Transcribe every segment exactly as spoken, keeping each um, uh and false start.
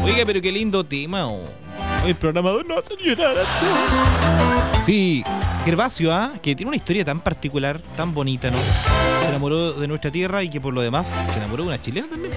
Oiga, pero qué lindo tema, oh. El programador no hace llorar. Sí, Gervasio, ¿ah? Que tiene una historia tan particular, tan bonita, ¿no? Se enamoró de nuestra tierra y que por lo demás se enamoró de una chilena también.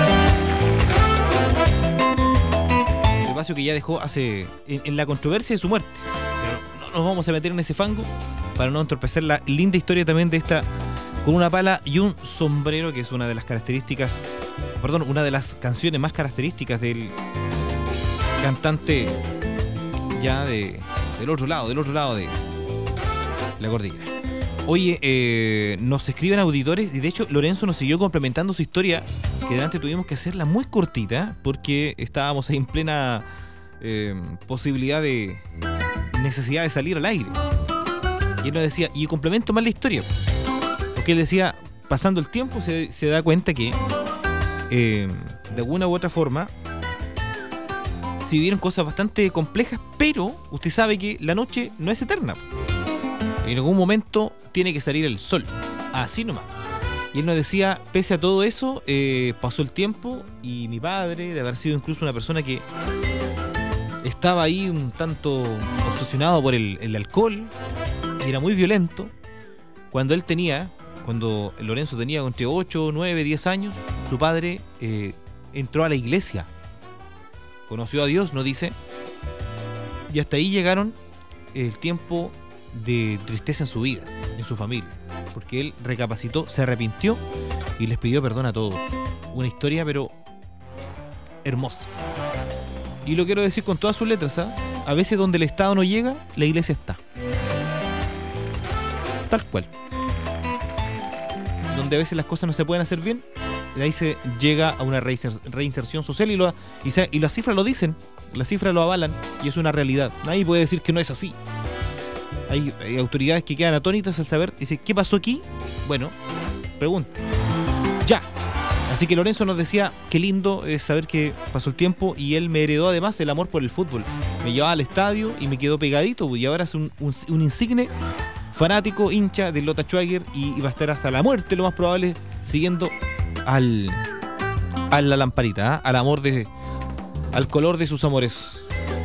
Gervasio que ya dejó hace en, en la controversia de su muerte. Pero no nos vamos a meter en ese fango para no entorpecer la linda historia también de esta con una pala y un sombrero, que es una de las características, perdón, una de las canciones más características del cantante ya de del otro lado, del otro lado de la cordillera. Oye, eh, nos escriben auditores y de hecho Lorenzo nos siguió complementando su historia, que delante tuvimos que hacerla muy cortita porque estábamos ahí en plena eh, posibilidad de necesidad de salir al aire. Y él nos decía, y complemento más la historia, porque él decía, pasando el tiempo se, se da cuenta que eh, de alguna u otra forma si vivieron cosas bastante complejas, pero usted sabe que la noche no es eterna. En algún momento tiene que salir el sol, así nomás. Y él nos decía, pese a todo eso, eh, pasó el tiempo y mi padre, de haber sido incluso una persona que estaba ahí un tanto obsesionado por el, el alcohol y era muy violento, cuando él tenía, cuando Lorenzo tenía entre ocho, nueve, diez años, su padre eh, entró a la iglesia. Conoció a Dios, nos dice, y hasta ahí llegaron el tiempo de tristeza en su vida, en su familia, porque él recapacitó, se arrepintió y les pidió perdón a todos. Una historia pero hermosa. Y lo quiero decir con todas sus letras, ¿eh? A veces donde el Estado no llega, la iglesia está. Tal cual. Donde a veces las cosas no se pueden hacer bien, de ahí se llega a una reinserción social y, lo, y, se, y las cifras lo dicen, las cifras lo avalan y es una realidad. Nadie puede decir que no es así. Hay, hay autoridades que quedan atónitas al saber, dice, ¿qué pasó aquí? Bueno, pregunta. Ya. Así que Lorenzo nos decía, qué lindo es saber que pasó el tiempo y él me heredó además el amor por el fútbol. Me llevaba al estadio y me quedó pegadito y ahora es un, un, un insigne fanático, hincha de Lota Schwager y, y va a estar hasta la muerte, lo más probable, siguiendo al a la lamparita, ¿eh? Al amor de al color de sus amores.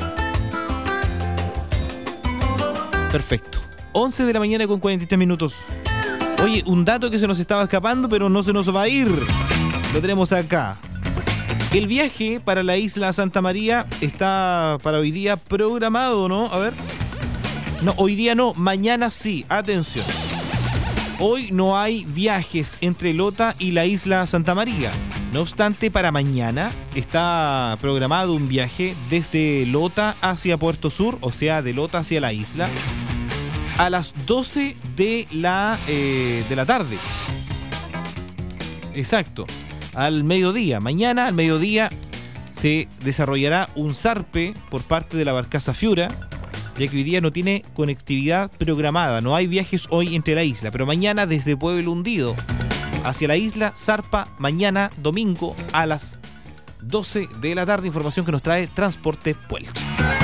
Perfecto. once de la mañana con cuarenta y tres minutos. Oye, un dato que se nos estaba escapando, pero no se nos va a ir. Lo tenemos acá. El viaje para la isla Santa María está para hoy día programado, ¿no? A ver. No, hoy día no, mañana sí. Atención. Hoy no hay viajes entre Lota y la isla Santa María. No obstante, para mañana está programado un viaje desde Lota hacia Puerto Sur, o sea, de Lota hacia la isla, a las doce de la, eh, de la tarde. Exacto, al mediodía. Mañana al mediodía se desarrollará un zarpe por parte de la barcaza Fiura, ya que hoy día no tiene conectividad programada, no hay viajes hoy entre la isla, pero mañana desde Pueblo Hundido hacia la isla zarpa mañana domingo a las doce de la tarde, información que nos trae Transporte Puelche.